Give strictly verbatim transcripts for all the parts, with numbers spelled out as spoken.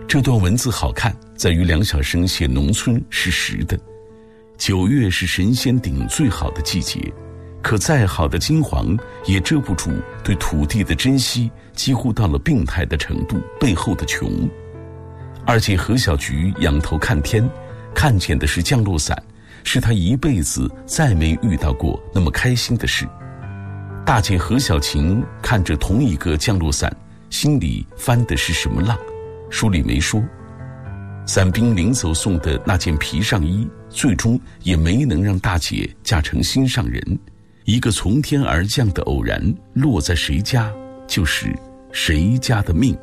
这段文字好看，在于梁晓声写农村是实的。九月是神仙顶最好的季节，可再好的金黄也遮不住对土地的珍惜几乎到了病态的程度背后的穷。二姐何小菊仰头看天，看见的是降落伞，是她一辈子再没遇到过那么开心的事。大姐何小琴看着同一个降落伞，心里翻的是什么浪，书里没说。伞兵临走送的那件皮上衣，最终也没能让大姐嫁成心上人。一个从天而降的偶然，落在谁家，就是谁家的命。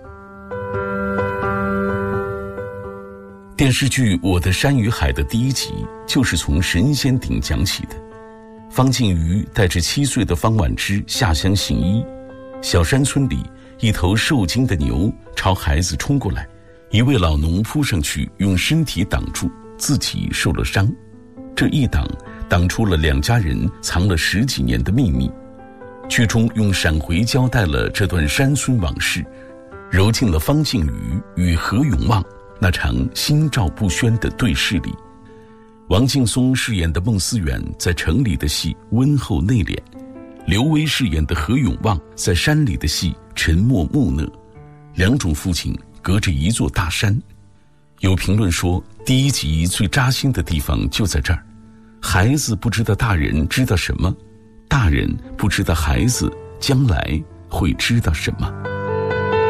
电视剧《我的山与海》的第一集就是从神仙顶讲起的。方靖瑜带着七岁的方婉之下乡行医，小山村里一头受惊的牛朝孩子冲过来，一位老农扑上去用身体挡住，自己受了伤。这一挡挡出了两家人藏了十几年的秘密。剧中用闪回交代了这段山村往事，揉进了方靖宇与何永旺那场心照不宣的对视里。王劲松饰演的孟思远在城里的戏温厚内敛，刘威饰演的何永旺在山里的戏沉默木讷，两种父亲隔着一座大山。有评论说，第一集最扎心的地方就在这儿，孩子不知道大人知道什么，大人不知道孩子将来会知道什么。